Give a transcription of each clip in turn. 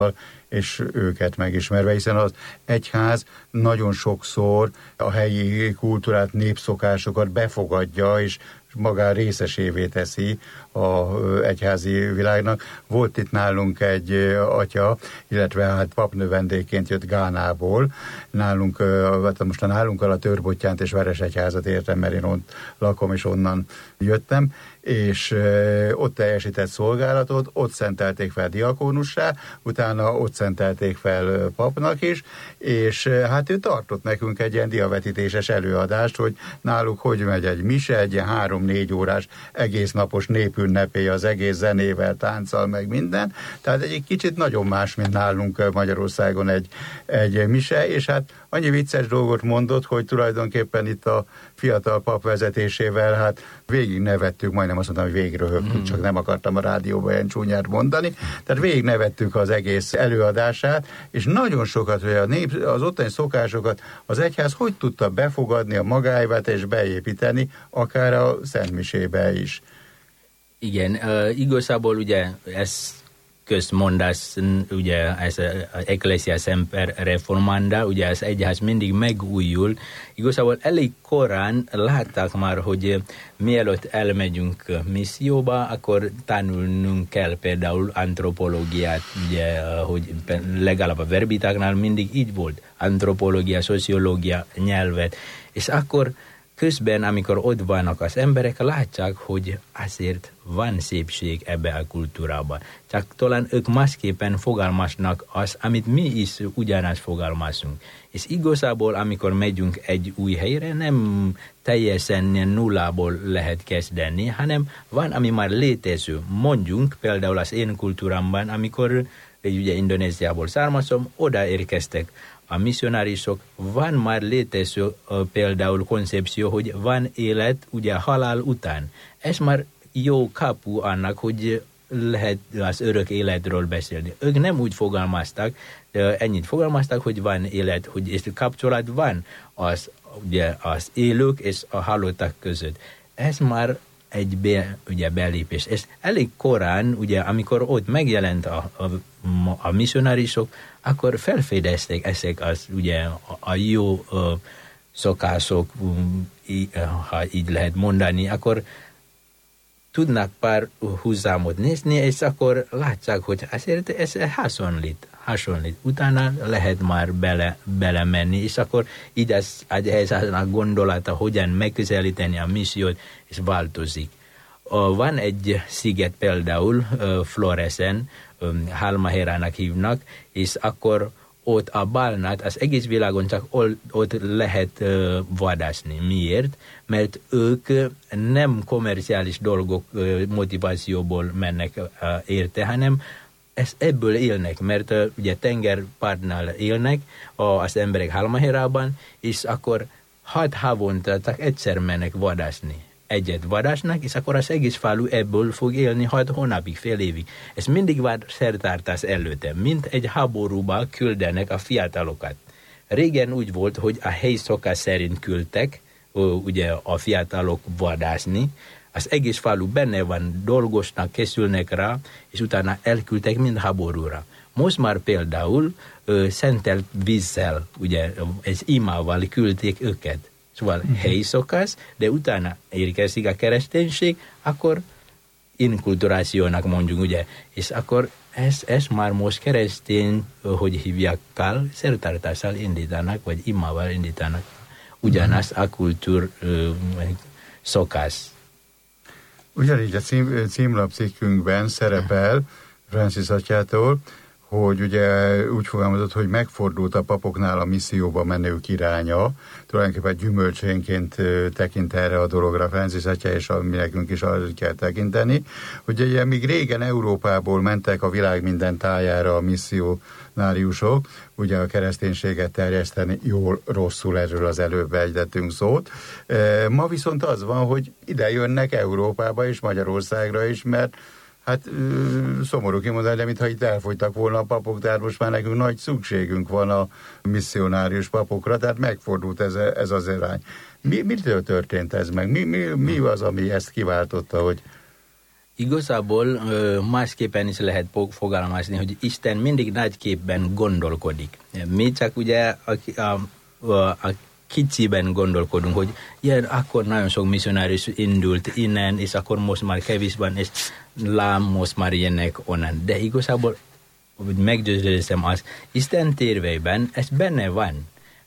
és őket megismerve, hiszen az egyház nagyon sokszor a helyi kultúrát, népszokásokat befogadja, és magán részesévé teszi az egyházi világnak. Volt itt nálunk egy atya, illetve hát papnövendékként jött Gánából. Nálunk, most nálunk a Törbottyánt és Veresegyházat értem, mert én ott lakom, és onnan jöttem, és ott teljesített szolgálatot, ott szentelték fel diakónussá, utána ott szentelték fel papnak is, és hát ő tartott nekünk egy ilyen diavetítéses előadást, hogy náluk hogy megy egy mise, egy ilyen 3-4 órás egész napos népünnepé, az egész zenével, tánccal, meg minden. Tehát egy kicsit nagyon más, mint nálunk Magyarországon egy mise, és hát annyi vicces dolgot mondott, hogy tulajdonképpen itt a fiatal pap vezetésével hát végig nevettük, majdnem azt mondtam, hogy végig röhögtük, csak nem akartam a rádióban ilyen csúnyát mondani. Tehát végig nevettük az egész előadását, és nagyon sokat, hogy az ottani szokásokat az egyház hogy tudta befogadni a magáévát és beépíteni, akár a szentmisébe is. Igen, igazából ugye ez közmondás, ugye ez az Ecclesia Semper Reformanda, ugye az egyház mindig megújul. Igazából elég korán látták már, hogy mielőtt elmegyünk misszióba, akkor tanulnunk kell például antropológiát, ugye, hogy legalább a verbitáknál mindig így volt. Antropológia, szociológia, nyelvet. És akkor közben, amikor ott vannak az emberek, látják, hogy azért van szépség ebbe a kultúrában. Csak talán ők másképpen fogalmaznak az, amit mi is ugyanazt fogalmazunk. És igazából, amikor megyünk egy új helyre, nem teljesen nullából lehet kezdeni, hanem van, ami már létező. Mondjunk például az én kultúrámban, amikor ugye Indonéziából származom, oda érkeztek a misszionárisok, van már létező például koncepció, hogy van élet ugye halál után. Ez már jó kapu annak, hogy lehet az örök életről beszélni. Ők nem úgy fogalmaztak, ennyit fogalmaztak, hogy van élet, hogy és kapcsolat van ugye az élők és a halottak között. Ez már egy belépés. És elég korán, ugye, amikor ott megjelent a misszionárisok, akkor felfedezték ezek az, ugye, a jó szokások, ha így lehet mondani, akkor tudnak pár húzámot nézni, és akkor látják, hogy azért ez hasonlít. Utána lehet már belemenni, és akkor így ez a gondolata, hogyan megközelíteni a missziót, és változik. Van egy sziget például, Floresen, Halmahérának hívnak, és akkor ott a bálnát az egész világon csak ott lehet vadászni. Miért? Mert ők nem komerciális dolgok motivációból mennek érte, hanem ebből élnek, mert ugye tengerpartnál élnek az emberek Halmahérában, és akkor 6 havonta csak egyszer mennek vadászni. Egyet vadásnak, és akkor az egész falu ebből fog élni 6 hónapig, fél évig. Ez mindig van szertartás előtte, mint egy háborúba küldenek a fiatalokat. Régen úgy volt, hogy a helyi szokás szerint küldtek ugye a fiatalok vadászni, az egész falu benne van, dolgoznak, készülnek rá, és utána elküldtek mind háborúra. Most már például szentelt vízzel, ugye, ez imával küldték őket. Szóval helyi szokás, de utána érkezik a kereszténység, akkor inkulturációnak mondjuk, ugye. És akkor ez már most keresztény, hogy hívják kál, szertartással indítanak, vagy imával indítanak. Ugyanaz a kultúr szokás. Ugyanígy a címlapcikkünkben szerepel Francis atyától, hogy ugye úgy fogalmazott, hogy megfordult a papoknál a misszióba menők iránya, tulajdonképpen gyümölcsénként tekint erre a dologra Francis atya, és mi nekünk is arra kell tekinteni, hogy ugye még régen Európából mentek a világ minden tájára a misszionáriusok, ugye a kereszténységet terjeszteni, jól, rosszul, erről az előbb ejtettünk szót. Ma viszont az van, hogy ide jönnek Európába és Magyarországra is, mert hát szomorú kimondani, de mintha itt elfogytak volna a papok, tehát most már nekünk nagy szükségünk van a misszionárius papokra, tehát megfordult ez az irány. Mitől történt ez meg? Mi az, ami ezt kiváltotta, hogy... Igazából másképpen is lehet fogalmazni, hogy Isten mindig nagyképpen gondolkodik. Mi csak ugye a kicsiben gondolkodunk, hogy ilyen, akkor nagyon sok misszionárius indult innen, és akkor most már kevés van, és most már jönnek onnan. De igazából meggyőződésem az, Isten terveiben ez benne van.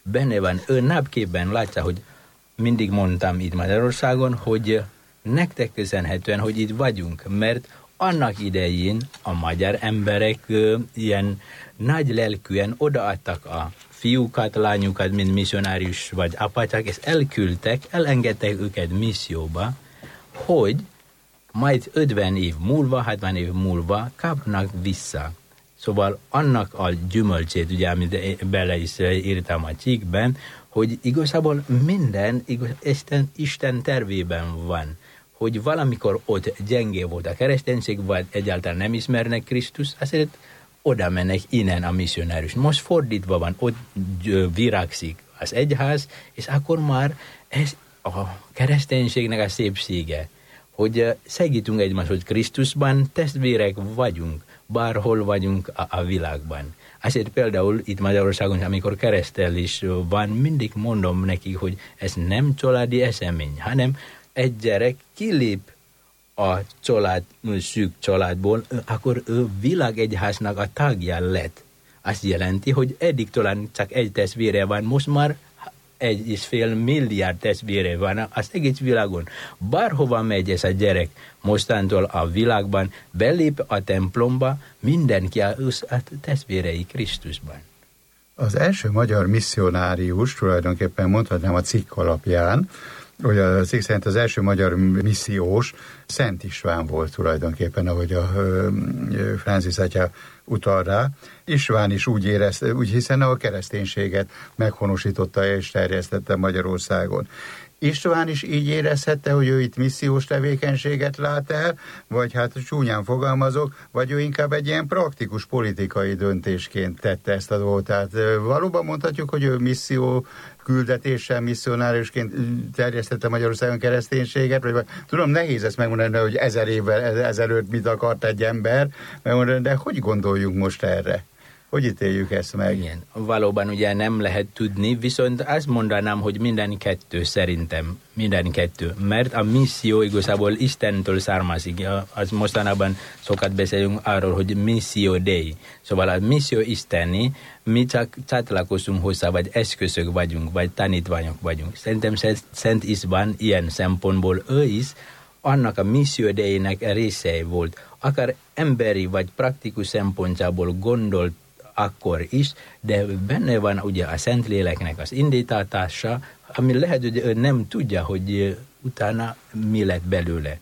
Ő napképpen látja, hogy mindig mondtam itt Magyarországon, hogy nektek köszönhetően, hogy itt vagyunk, mert annak idején a magyar emberek ilyen nagy lelkűen odaadtak a fiúkat, lányukat, mint misszionárius vagy apácsák, és elküldtek, elengedtek őket misszióba, hogy majd 50 év múlva, 60 év múlva kapnak vissza. Szóval annak a gyümölcsét, ugye, amit bele is írtam a cikkben, hogy igazából minden Isten tervében van, hogy valamikor ott gyenge volt a kereszténység, vagy egyáltalán nem ismernek Krisztus, azért oda mennek innen a misszionárius. Most fordítva van, ott virágzik az egyház, és akkor már ez a kereszténységnek a szépsége, hogy segítünk egymást, hogy Krisztusban testvérek vagyunk, bárhol vagyunk a világban. Azért például itt Magyarországon, amikor keresztelés van, mindig mondom nekik, hogy ez nem családi esemény, hanem egy gyerek kilép a szűk családból, akkor ő világegyháznak a tagja lett. Azt jelenti, hogy eddig talán csak egy testvére van, most már 1,5 milliárd testvére van az egész világon. Bárhova megy ez a gyerek mostantól a világban, belép a templomba, mindenki a testvérei Krisztusban. Az első magyar misszionárius, tulajdonképpen mondhatnám a cikk alapján, hogy a cikk szerint az első magyar missziós Szent István volt tulajdonképpen, ahogy a Francis atya utal rá. István is úgy érezte, hiszen a kereszténységet meghonosította és terjesztette Magyarországon. István is így érezhette, hogy ő itt missziós tevékenységet lát el, vagy hát csúnyán fogalmazok, vagy ő inkább egy ilyen praktikus politikai döntésként tette ezt a dolgot. Tehát valóban mondhatjuk, hogy ő misszió küldetéssel, misszionáriusként terjesztette Magyarországon kereszténységet, vagy tudom, nehéz ezt megmondani, hogy 1000 évvel ezelőtt mit akart egy ember, megmondani, de hogy gondoljunk most erre? Hogy ítéljük ezt meg? Igen, valóban ugye nem lehet tudni, viszont azt mondanám, hogy minden kettő szerintem, mert a misszió igazából Istentől származik. Az mostanában sokat beszélünk arról, hogy misszió Dei. Szóval a misszió isteni, mi csak csatlakozunk hozzá, vagy eszközök vagyunk, vagy tanítványok vagyunk. Szerintem Szent István ilyen szempontból ő is annak a misszió Deinek része volt. Akár emberi vagy praktikus szempontjából gondolt akkor is, de benne van ugye a Szentléleknek az indítatása, ami lehet, hogy ő nem tudja, hogy utána mi lett belőle.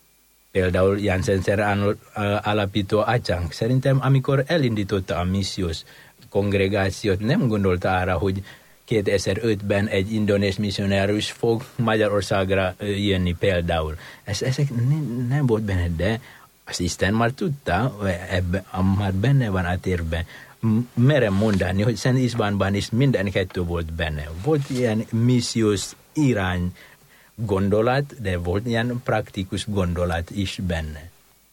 Például Jansen alapító atyánk szerintem, amikor elindította a missziós kongregációt, nem gondolta arra, hogy 2005-ben egy indonéz misszionárius fog Magyarországra jönni például. Ezek nem volt benne, de az Isten már tudta, már benne van a tervben. Merem mondani, hogy Szent Istvánban is minden kettő volt benne. Volt ilyen missziós irány gondolat, de volt ilyen praktikus gondolat is benne.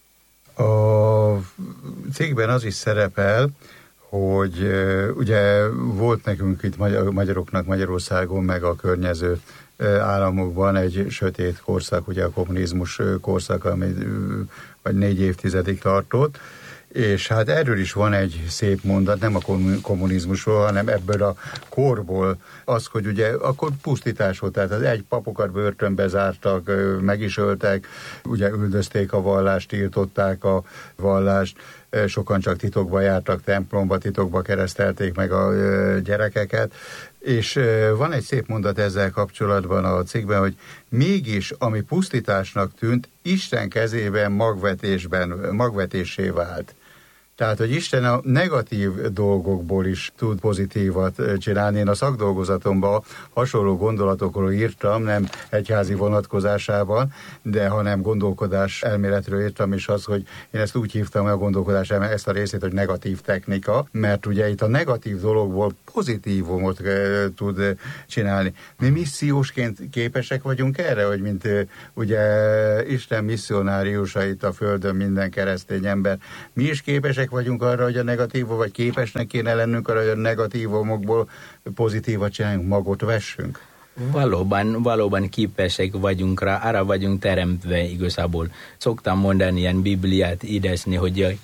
A cikkben az is szerepel, hogy ugye volt nekünk itt magyaroknak Magyarországon, meg a környező államokban egy sötét korszak, ugye a kommunizmus korszak, ami vagy 4 évtizedig tartott, és hát erről is van egy szép mondat, nem a kommunizmusról, hanem ebből a korból, az, hogy ugye akkor pusztítás volt, tehát az egy papokat börtönbe zártak, meg is öltek, ugye üldözték a vallást, tiltották a vallást, sokan csak titokba jártak templomba, titokba keresztelték meg a gyerekeket, és van egy szép mondat ezzel kapcsolatban a cikkben, hogy mégis, ami pusztításnak tűnt, Isten kezében magvetésé vált. Tehát, hogy Isten a negatív dolgokból is tud pozitívat csinálni. Én a szakdolgozatomban hasonló gondolatokról írtam, nem egyházi vonatkozásában, de hanem gondolkodás elméletről írtam, és az, hogy én ezt úgy hívtam a gondolkodás elmélet, ezt a részét, hogy negatív technika, mert ugye itt a negatív dologból pozitívumot tud csinálni. Mi missziósként képesek vagyunk erre, hogy mint ugye Isten misszionáriusait a földön minden keresztény ember, mi is képesek vagyunk arra, hogy a negatívum, vagy képesnek kéne lennünk arra, hogy a negatívumokból pozitívat csináljunk, magot vessünk? Valóban képesek vagyunk rá, arra vagyunk teremtve igazából. Szoktam mondani ilyen Bibliát idézni, hogy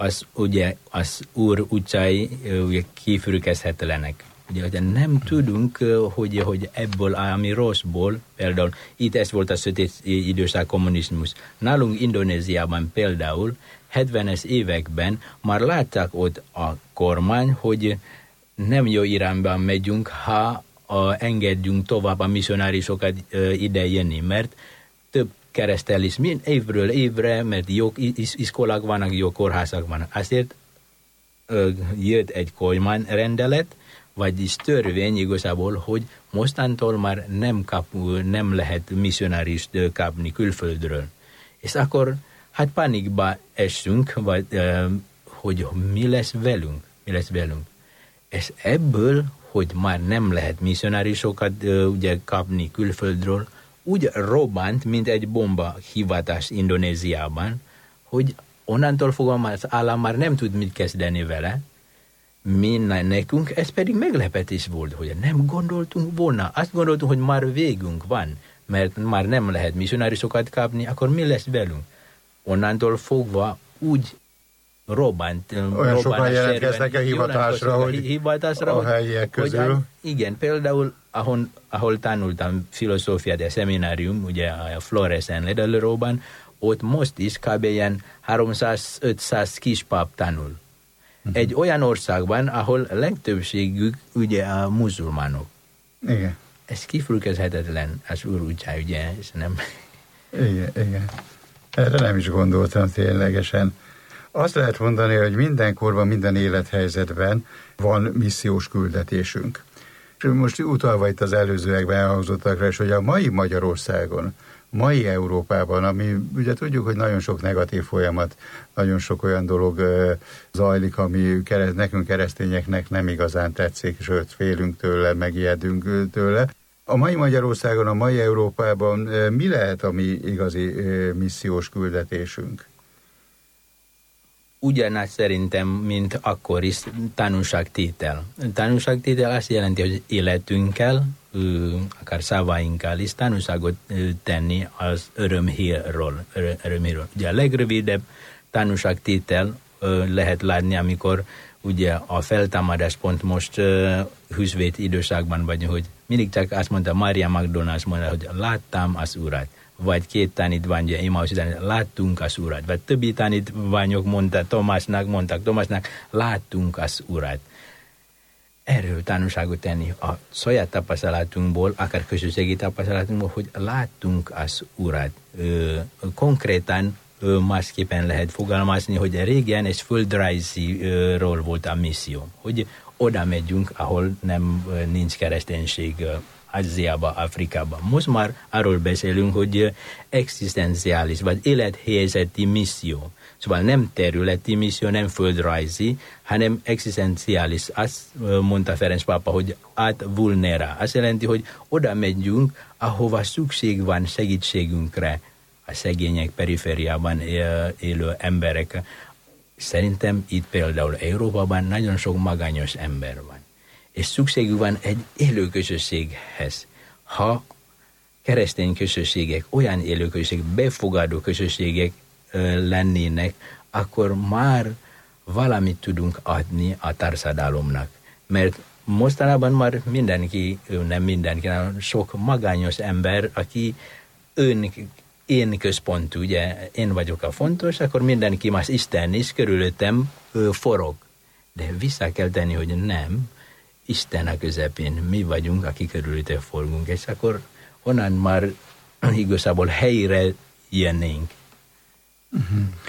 az Úr utcái kifürkezhetetlenek. Ugye nem tudunk, hogy ebből, ami rosszból, például itt ez volt a sötét időszak kommunizmus. Nálunk Indonéziában például 70-es években már látták ott a kormány, hogy nem jó irányban megyünk, ha engedjünk tovább a misszionárisokat ide jönni, mert több keresztelés évről évre, mert jó iskolák vannak, jó kórházak vannak. Azért jött egy kormányrendelet, vagyis törvény igazából, hogy mostantól már nem lehet misszionárist kapni külföldről. És akkor hát pánikba esünk, vagy, hogy mi lesz velünk. És ebből, hogy már nem lehet misszionárisokat ugye kapni külföldről, úgy robbant, mint egy bomba hivatás Indonéziában, hogy onnantól fogva az állam már nem tud mit kezdeni vele. Nekünk ez pedig meglepetés volt, hogy nem gondoltunk volna. Azt gondoltunk, hogy már végünk van, mert már nem lehet misszionárisokat kapni, akkor mi lesz velünk? Onnantól fogva úgy robbant. Olyan sokan jelentkeznek a hivatásra, a helyiek közül. Igen, például ahol tanultam filozófiát, a szeminárium, ugye a Floresen Ledalróban, ott most is kb. Ilyen 300-500 kispap tanul. Egy olyan országban, ahol legtöbbségük ugye a muzulmánok. Igen. Ez kifürkezhetetlen, az Úr útján, ugye, és nem... Igen. Erre nem is gondoltam ténylegesen. Azt lehet mondani, hogy minden korban, minden élethelyzetben van missziós küldetésünk. És most utalva itt az előzőekben elhangzottakra, és hogy a mai Magyarországon, mai Európában, ami ugye tudjuk, hogy nagyon sok negatív folyamat, nagyon sok olyan dolog zajlik, ami nekünk keresztényeknek nem igazán tetszik, sőt félünk tőle, megijedünk tőle. A mai Magyarországon, a mai Európában mi lehet a mi igazi missziós küldetésünk? Ugyanaz szerintem, mint akkor is tanúságtétel. Tanúságtétel azt jelenti, hogy életünkkel, akár szavainkkal is tanúságot tenni az örömhírről. Ugye a legrövidebb tanúságtétel lehet látni, amikor ugye a feltámadás pont most húsvét időszakban vagyunk, hogy mindig csak azt mondta, Mária Magdolna azt mondta, hogy láttam az Urat. Vagy két tanítvány, Emmaus után, láttunk az Urat. Vagy többi tanítványok mondták Tomásnak, láttunk az Urat. Erről tanúságot tenni a saját tapasztalatunkból, akár közösségi tapasztalatunkból, hogy láttunk az Urat. Konkrétan másképpen lehet fogalmazni, hogy régen egy földrajziról volt a misszió, hogy oda megyünk, ahol nincs kereszténység, Ázsiába, Afrikába. Most már arról beszélünk, hogy egzisztenciális vagy élethelyzeti misszió. Szóval nem területi misszió, nem földrajzi, hanem egzisztenciális. Azt mondta Ferenc pápa, hogy ad vulnera. Azt jelenti, hogy oda megyünk, ahova szükség van segítségünkre a szegények perifériában élő emberek. Szerintem itt például Európában nagyon sok magányos ember van. És szükségük van egy élő közösséghez. Ha keresztény közösségek, olyan élő közösségek, befogadó közösségek lennének, akkor már valamit tudunk adni a társadalomnak. Mert mostanában már nem mindenki, sok magányos ember, aki én központú, ugye én vagyok a fontos, akkor mindenki más Isten is körülöttem forog. De vissza kell tenni, hogy nem, Isten a közepén, mi vagyunk, akik körülötte forgunk, és akkor onnan már igazából helyre jönnénk.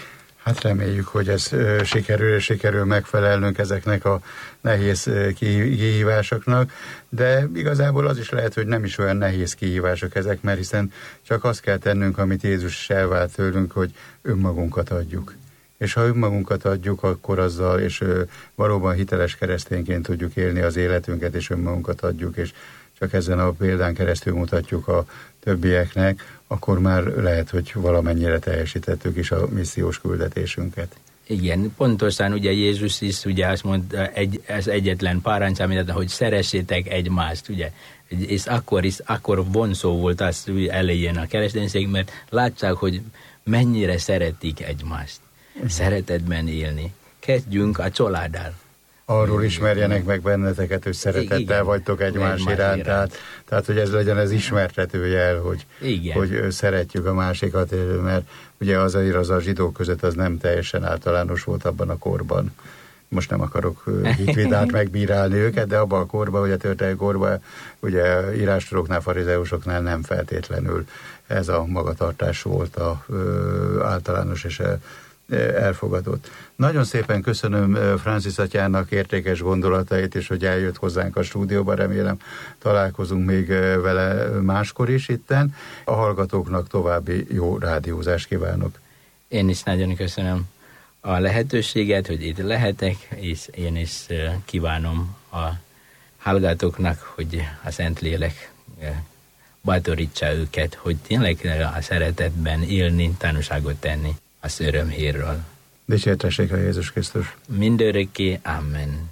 Hát reméljük, hogy ez sikerül megfelelnünk ezeknek a nehéz kihívásoknak, de igazából az is lehet, hogy nem is olyan nehéz kihívások ezek, mert hiszen csak azt kell tennünk, amit Jézus is elvált tőlünk, hogy önmagunkat adjuk. És ha önmagunkat adjuk, akkor azzal, és valóban hiteles keresztényként tudjuk élni az életünket, és önmagunkat adjuk, és csak ezen a példán keresztül mutatjuk a többieknek, akkor már lehet, hogy valamennyire teljesítettük is a missziós küldetésünket. Igen, pontosan ugye Jézus is ugye azt mondta, ez egyetlen parancsot, hogy szeressétek egymást, ugye. És akkor vonzó volt az elején a kereszténység, mert látják, hogy mennyire szeretik egymást. Szeretetben élni. Kezdjünk a családdal. Arról ismerjenek meg benneteket, hogy szeretettel vagytok egymás iránt. Tehát, hogy ez legyen az ismertető jel, hogy szeretjük a másikat, mert ugye az a zsidók között az nem teljesen általános volt abban a korban. Most nem akarok hitvitát megbírálni őket, de abban a korban, ugye a történelmi korban, ugye írástudóknál, farizeusoknál nem feltétlenül ez a magatartás volt a általános és elfogadott. Nagyon szépen köszönöm Francis atyának értékes gondolatait, és hogy eljött hozzánk a stúdióba, remélem találkozunk még vele máskor is itten. A hallgatóknak további jó rádiózást kívánok. Én is nagyon köszönöm a lehetőséget, hogy itt lehetek, és én is kívánom a hallgatóknak, hogy a Szentlélek bátorítsa őket, hogy tényleg a szeretetben élni, tanúságot tenni az örömhírről. Dicsértessék a Jézus Krisztus. Mindörökké. Amen.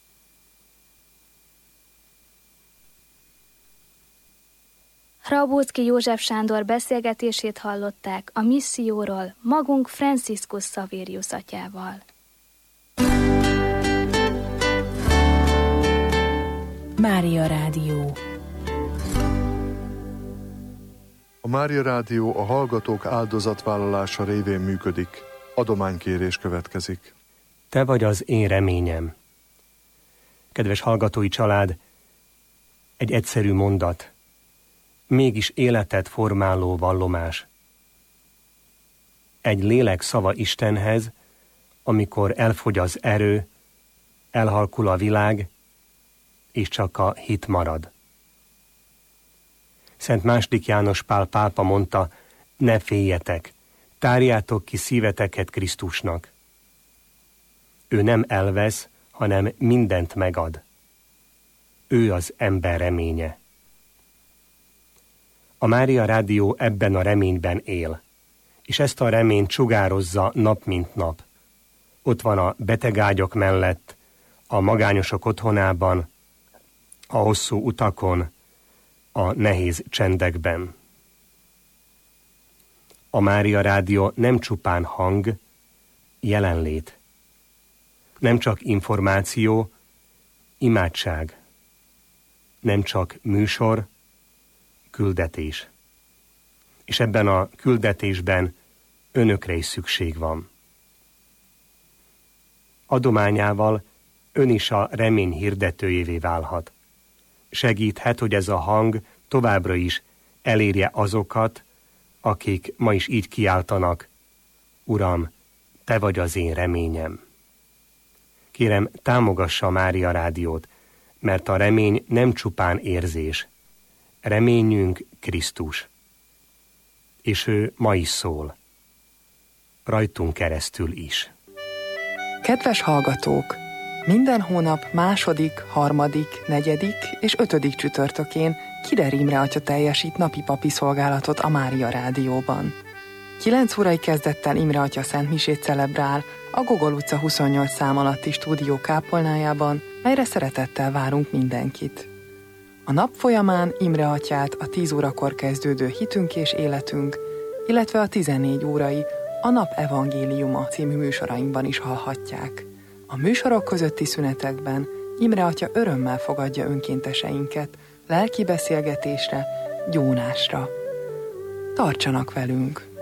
Hrabóczky József Sándor beszélgetését hallották a misszióról magunk Franciscus Xavérius atyával. Mária Rádió. A Mária Rádió a hallgatók áldozatvállalása révén működik. Adománykérés következik. Te vagy az én reményem. Kedves hallgatói család, egy egyszerű mondat, mégis életet formáló vallomás. Egy lélek szava Istenhez, amikor elfogy az erő, elhalkul a világ, és csak a hit marad. Szent II. János Pál pápa mondta, ne féljetek, tárjátok ki szíveteket Krisztusnak. Ő nem elvesz, hanem mindent megad. Ő az ember reménye. A Mária Rádió ebben a reményben él, és ezt a reményt sugározza nap mint nap. Ott van a betegágyak mellett, a magányosok otthonában, a hosszú utakon, a nehéz csendekben. A Mária Rádió nem csupán hang, jelenlét. Nem csak információ, imádság. Nem csak műsor, küldetés. És ebben a küldetésben önökre is szükség van. Adományával ön is a remény hirdetőjévé válhat. Segíthet, hogy ez a hang továbbra is elérje azokat, akik ma is így kiáltanak, Uram, te vagy az én reményem. Kérem, támogassa a Mária Rádiót, mert a remény nem csupán érzés. Reményünk Krisztus. És ő ma is szól. Rajtunk keresztül is. Kedves hallgatók! Minden hónap második, harmadik, negyedik és ötödik csütörtökén Kider Imre atya teljesít napi papi szolgálatot a Mária Rádióban. 9 órai kezdettel Imre atya szentmisét celebrál a Gogol utca 28 szám alatti stúdió kápolnájában, melyre szeretettel várunk mindenkit. A nap folyamán Imre atyát a 10 órakor kezdődő Hitünk és életünk, illetve a 14 órai a Nap Evangéliuma című műsorainkban is hallhatják. A műsorok közötti szünetekben Imre atya örömmel fogadja önkénteseinket lelki beszélgetésre, gyónásra. Tartsanak velünk!